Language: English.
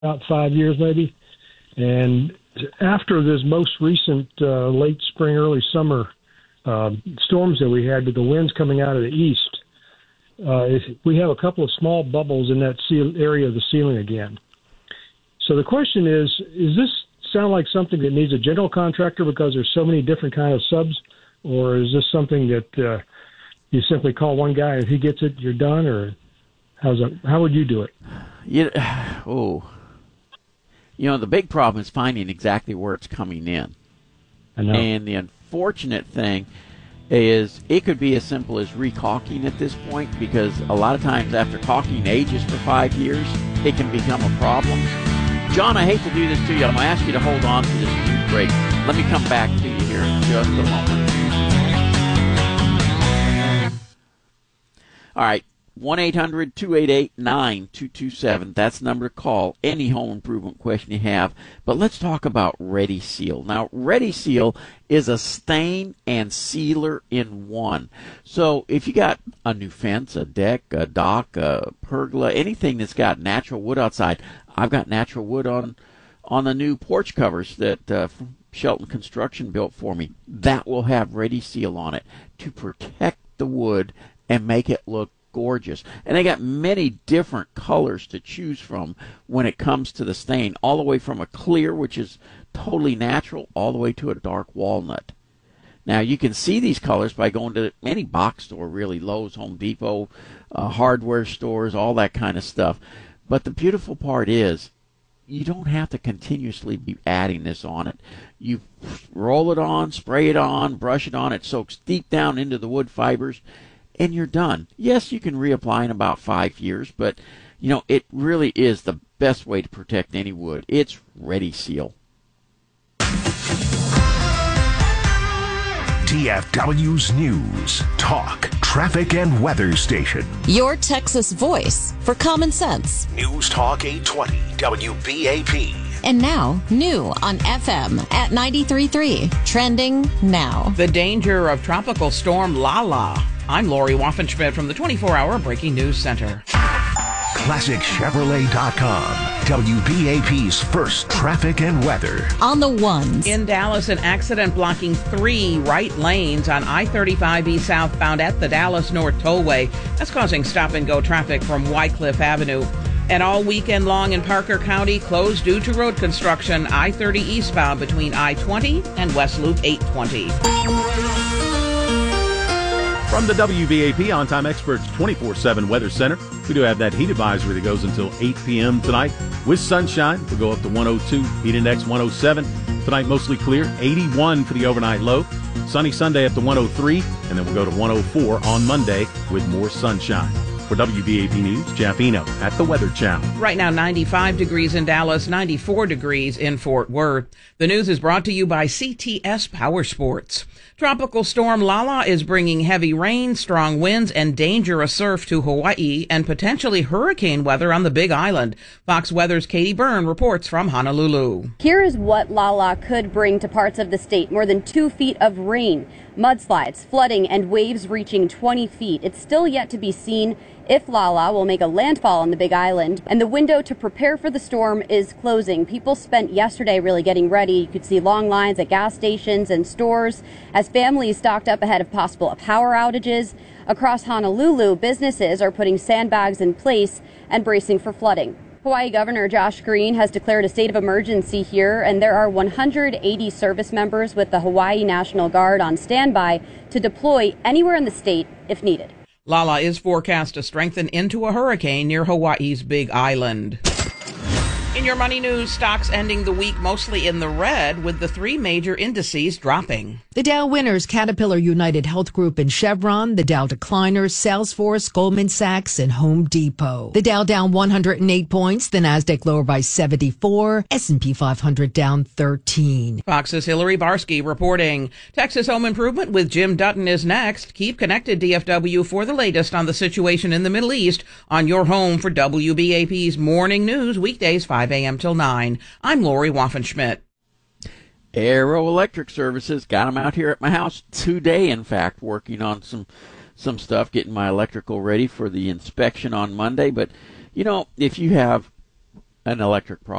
about 5 years maybe. And after this most recent late spring, early summer storms that we had with the winds coming out of the east, we have a couple of small bubbles in that area of the ceiling again. So the question is this sound like something that needs a general contractor because there's so many different kind of subs, or is this something that you simply call one guy and if he gets it, you're done, or how would you do it? The big problem is finding exactly where it's coming in. I know. And the unfortunate thing is it could be as simple as recaulking at this point, because a lot of times after caulking ages for 5 years, it can become a problem. John, I hate to do this to you. I'm going to ask you to hold on to this brief break. Let me come back to you here in just a moment. All right. 1-800-288-9227. That's the number to call. Any home improvement question you have. But let's talk about Ready Seal. Now, Ready Seal is a stain and sealer in one. So if you got a new fence, a deck, a dock, a pergola, anything that's got natural wood outside. I've got natural wood on the new porch covers that Shelton Construction built for me. That will have Ready Seal on it to protect the wood and make it look gorgeous. And they got many different colors to choose from when it comes to the stain, all the way from a clear, which is totally natural, all the way to a dark walnut. Now, you can see these colors by going to any box store, really, Lowe's, Home Depot, hardware stores, all that kind of stuff. But the beautiful part is you don't have to continuously be adding this on it. You roll it on, spray it on, brush it on, it soaks deep down into the wood fibers, and you're done. Yes, you can reapply in about 5 years, but, it really is the best way to protect any wood. It's Ready Seal. DFW's News, Talk, Traffic, and Weather Station. Your Texas voice for common sense. News Talk 820, WBAP. And now, new on FM at 93.3. Trending now. The danger of tropical storm Lala. I'm Lori Waffenschmidt from the 24-hour Breaking News Center. ClassicChevrolet.com. WBAP's first traffic and weather. On the ones. In Dallas, an accident blocking 3 right lanes on I-35E southbound at the Dallas North Tollway. That's causing stop-and-go traffic from Wycliffe Avenue. And all weekend long in Parker County, closed due to road construction, I-30 eastbound between I-20 and West Loop 820. From the WBAP On-Time Experts 24/7 Weather Center, we do have that heat advisory that goes until 8 p.m. tonight. With sunshine, we'll go up to 102, heat index 107. Tonight, mostly clear, 81 for the overnight low. Sunny Sunday up to 103, and then we'll go to 104 on Monday with more sunshine. For WBAP News, Jeff Eno at the Weather Channel. Right now, 95 degrees in Dallas, 94 degrees in Fort Worth. The news is brought to you by CTS Power Sports. Tropical storm Lala is bringing heavy rain, strong winds, and dangerous surf to Hawaii and potentially hurricane weather on the Big Island. Fox Weather's Katie Byrne reports from Honolulu. Here is what Lala could bring to parts of the state. More than 2 feet of rain, mudslides, flooding, and waves reaching 20 feet. It's still yet to be seen if Lala will make a landfall on the Big Island, and the window to prepare for the storm is closing. People spent yesterday really getting ready. You could see long lines at gas stations and stores as families stocked up ahead of possible power outages. Across Honolulu, businesses are putting sandbags in place and bracing for flooding. Hawaii Governor Josh Green has declared a state of emergency here, and there are 180 service members with the Hawaii National Guard on standby to deploy anywhere in the state if needed. Lala is forecast to strengthen into a hurricane near Hawaii's Big Island. In your money news, stocks ending the week mostly in the red, with the 3 major indices dropping. The Dow winners, Caterpillar, United Health Group, and Chevron. The Dow decliners, Salesforce, Goldman Sachs, and Home Depot. The Dow down 108 points. The Nasdaq lower by 74. S&P 500 down 13. Fox's Hillary Barsky reporting. Texas Home Improvement with Jim Dutton is next. Keep connected, DFW, for the latest on the situation in the Middle East on your home for WBAP's Morning News, weekdays 5 a.m. till 9. I'm Lori Waffenschmidt. Aero Electric Services, got them out here at my house today, in fact, working on some stuff, getting my electrical ready for the inspection on Monday. But, if you have an electric